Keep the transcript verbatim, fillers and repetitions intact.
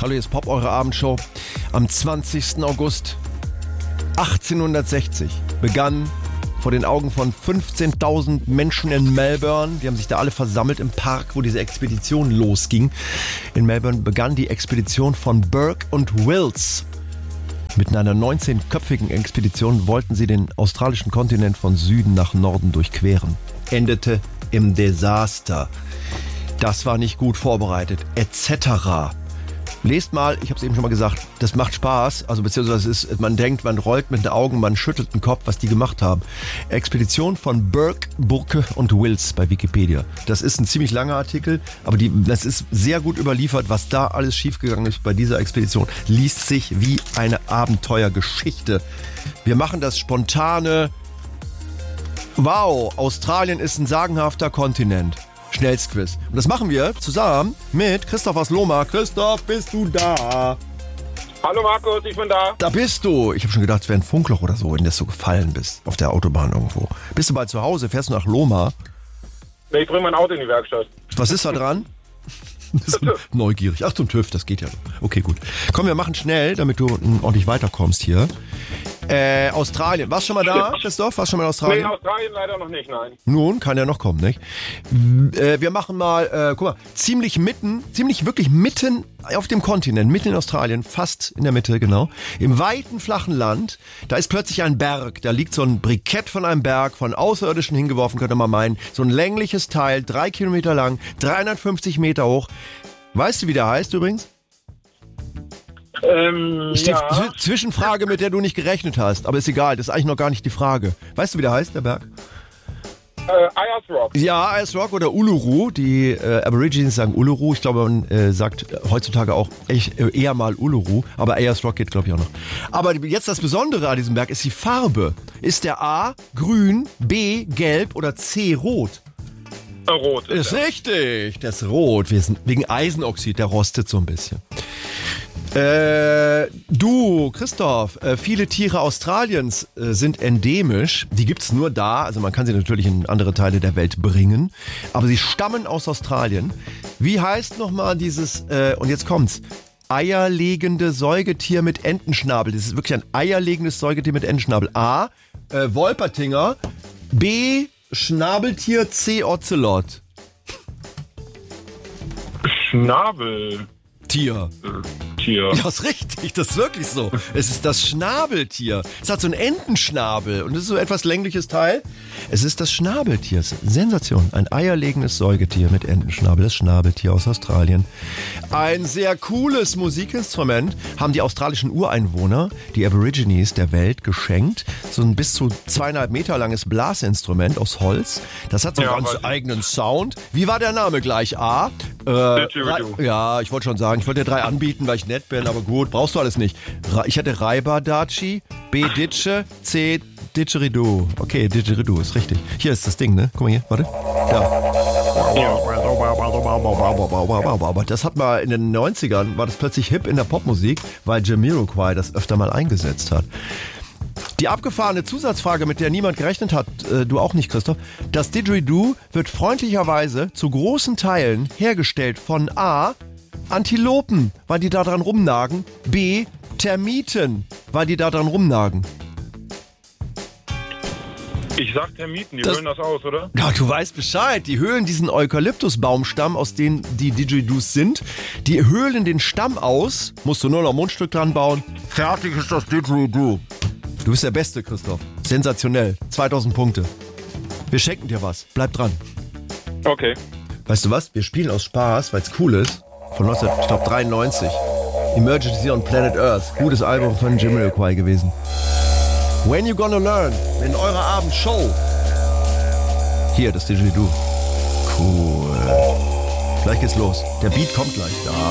Hallo, hier ist Pop, eure Abendshow. Am zwanzigsten August achtzehnhundertsechzig begann vor den Augen von fünfzehntausend Menschen in Melbourne, die haben sich da alle versammelt im Park, wo diese Expedition losging. In Melbourne begann die Expedition von Burke und Wills. Mit einer neunzehnköpfigen Expedition wollten sie den australischen Kontinent von Süden nach Norden durchqueren. Endete im Desaster. Das war nicht gut vorbereitet, et cetera. Lest mal, ich habe es eben schon mal gesagt, das macht Spaß, also beziehungsweise es ist, man denkt, man rollt mit den Augen, man schüttelt den Kopf, was die gemacht haben. Expedition von Burke, Burke und Wills bei Wikipedia. Das ist ein ziemlich langer Artikel, aber die, das ist sehr gut überliefert, was da alles schiefgegangen ist bei dieser Expedition. Liest sich wie eine Abenteuergeschichte. Wir machen das spontane. Wow, Australien ist ein sagenhafter Kontinent. Schnellstquiz. Und das machen wir zusammen mit Christoph aus Lohmar. Christoph, bist du da? Hallo Markus, ich bin da. Da bist du. Ich habe schon gedacht, es wäre ein Funkloch oder so, in das du gefallen bist. Auf der Autobahn irgendwo. Bist du bald zu Hause? Fährst du nach Lohmar? Nee, ich bringe mein Auto in die Werkstatt. Was ist da dran? Das ist neugierig. Ach, zum TÜV, das geht ja. Okay, gut. Komm, wir machen schnell, damit du ordentlich weiterkommst hier. Äh, Australien. Warst du schon mal da, Christoph? Warst du schon mal in Australien? Nee, Australien leider noch nicht, nein. Nun, kann ja noch kommen, nicht? Äh, wir machen mal, äh, guck mal, ziemlich mitten, ziemlich wirklich mitten auf dem Kontinent, mitten in Australien, fast in der Mitte, genau. Im weiten, flachen Land, da ist plötzlich ein Berg. Da liegt so ein Brikett von einem Berg, von Außerirdischen hingeworfen, könnte man meinen. So ein längliches Teil, drei Kilometer lang, dreihundertfünfzig Meter hoch. Weißt du, wie der heißt übrigens? Ähm, ist die ja. Z- Zwischenfrage, mit der du nicht gerechnet hast. Aber ist egal, das ist eigentlich noch gar nicht die Frage. Weißt du, wie der heißt, der Berg? Äh, Ayers Rock. Ja, Ayers Rock oder Uluru. Die äh, Aborigines sagen Uluru. Ich glaube, man äh, sagt heutzutage auch echt, äh, eher mal Uluru. Aber Ayers Rock geht, glaube ich, auch noch. Aber jetzt das Besondere an diesem Berg ist die Farbe. Ist der A grün, B gelb oder C rot? Rot. Ist, ist richtig, der ist rot. Wir sind wegen Eisenoxid, der rostet so ein bisschen. Äh, du, Christoph, äh, viele Tiere Australiens äh, sind endemisch. Die gibt's nur da, also man kann sie natürlich in andere Teile der Welt bringen. Aber sie stammen aus Australien. Wie heißt nochmal dieses, äh, und jetzt kommt's, eierlegende Säugetier mit Entenschnabel. Das ist wirklich ein eierlegendes Säugetier mit Entenschnabel. A, äh, Wolpertinger. B, Schnabeltier. C, Ocelot. Schnabel. Tier. Tier. Ja, ist richtig, das ist wirklich so. Es ist das Schnabeltier. Es hat so einen Entenschnabel und es ist so etwas längliches Teil. Es ist das Schnabeltier. Es ist Sensation. Ein eierlegendes Säugetier mit Entenschnabel. Das Schnabeltier aus Australien. Ein sehr cooles Musikinstrument haben die australischen Ureinwohner, die Aborigines der Welt, geschenkt. So ein bis zu zweieinhalb Meter langes Blasinstrument aus Holz. Das hat so einen Ja, ganz weiß ich. eigenen Sound. Wie war der Name gleich? A? Äh, Didgeridoo. Ra- ja, ich wollte schon sagen, ich wollte dir drei anbieten, weil ich nett bin, aber gut, brauchst du alles nicht. Ra- Ich hatte Raibadachi, B. Ditsche, C. Didgeridoo. Okay, Didgeridoo ist richtig. Hier ist das Ding, ne? Guck mal hier, warte. Da. Das hat mal in den neunzigern, war das plötzlich hip in der Popmusik, weil Jamiroquai das öfter mal eingesetzt hat. Die abgefahrene Zusatzfrage, mit der niemand gerechnet hat, äh, du auch nicht, Christoph. Das Didgeridoo wird freundlicherweise zu großen Teilen hergestellt von A. Antilopen, weil die da dran rumnagen. B. Termiten, weil die da dran rumnagen. Ich sag Termiten, die Das- hören das aus, oder? Ja, du weißt Bescheid. Die höhlen diesen Eukalyptusbaumstamm, aus dem die Didgeridoos sind. Die höhlen den Stamm aus. Musst du nur noch ein Mundstück dran bauen. Fertig ist das Didgeridoo. Du bist der Beste, Christoph. Sensationell. zweitausend Punkte. Wir schenken dir was. Bleib dran. Okay. Weißt du was? Wir spielen aus Spaß, weil es cool ist. Von neunzehnhundertdreiundneunzig. Emergency on Planet Earth. Gutes Album von Jamiroquai gewesen. When You Gonna Learn? In eurer Abendshow. Hier, das Didgeridoo. Cool. Gleich geht's los. Der Beat kommt gleich. Da.